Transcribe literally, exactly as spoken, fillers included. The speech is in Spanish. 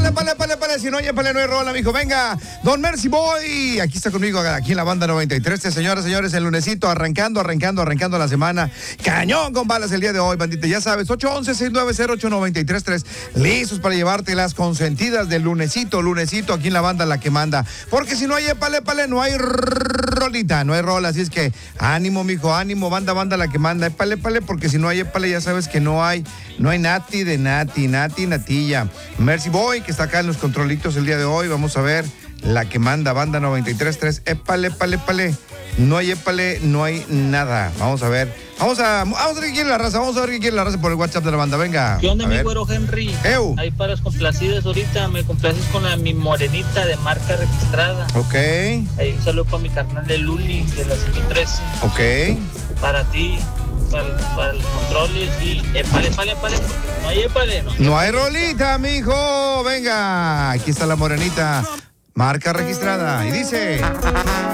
épale, épale, épale, épale. Si no hay épale, no hay rola, mijo. Venga, Don Mercy Boy. Aquí está conmigo, aquí en la banda noventa y tres. Señoras, señores, el lunesito arrancando, arrancando, arrancando la semana. Cañón con balas el día de hoy, bandita. Ya sabes, ocho once, seis nueve cero, ocho nueve tres tres. Listos para llevarte las consentidas del lunesito, lunesito, aquí en la banda la que manda. Porque si no hay épale, épale, no hay rolita, no hay rola. Así es que ánimo, mijo, ánimo, banda, banda la que manda. Épale, épale, porque si no hay épale, ya sabes que no hay, no hay nati de nati, nati, natilla. Mercy Boy, que está acá en los controlitos el día de hoy. Vamos a ver la que manda, banda noventa y tres tres. Épale, épale, épale. No hay épale, no hay nada. Vamos a ver. Vamos a, vamos a ver qué quiere la raza. Vamos a ver qué quiere la raza por el WhatsApp de la banda. Venga. ¿Qué onda, mi güero Henry? Eu. Ahí para los complacidos ahorita. Me complaces con la mi morenita de marca registrada. Ok. Ahí un saludo para mi carnal de Luli, de la ciento trece. Ok. Para ti, para, para los controles y épale, épale, épale. No hay épale, no. No hay rolita, mijo. Venga. Aquí está la morenita. Marca registrada. Y dice...